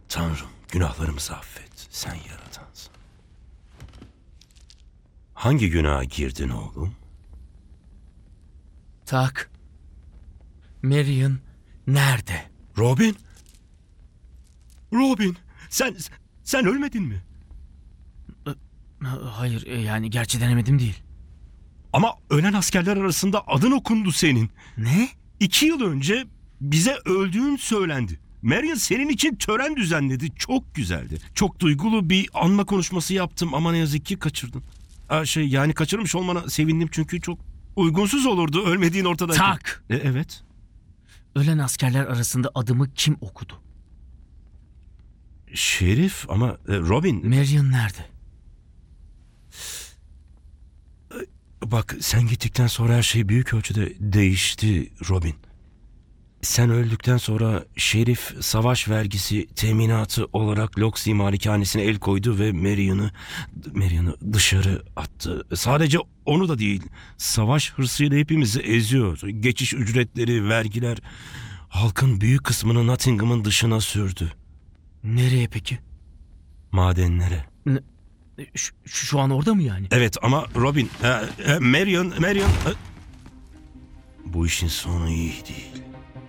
Tanrım, günahlarımızı affet. Sen yaratansın. Hangi günaha girdin oğlum? Tak. Marion nerede? Robin? Robin, sen ölmedin mi? Hayır, yani gerçi denemedim değil. Ama ölen askerler arasında adın okundu senin. Ne? 2 yıl önce bize öldüğün söylendi. Marion senin için tören düzenledi. Çok güzeldi. Çok duygulu bir anma konuşması yaptım ama ne yazık ki kaçırdın. Yani kaçırmış olmana sevindim çünkü çok uygunsuz olurdu ölmediğin ortadayken. Tak! Evet. Ölen askerler arasında adımı kim okudu? Şerif ama Robin... Marion nerede? Bak sen gittikten sonra her şey büyük ölçüde değişti Robin. Sen öldükten sonra Şerif savaş vergisi teminatı olarak Loxley malikanesine el koydu ve Marion'ı dışarı attı. Sadece onu da değil, savaş hırsıyla hepimizi eziyor. Geçiş ücretleri, vergiler halkın büyük kısmını Nottingham'ın dışına sürdü. Nereye peki? Madenlere. Şu an orada mı yani? Evet ama Robin, Marion, bu işin sonu iyi değil.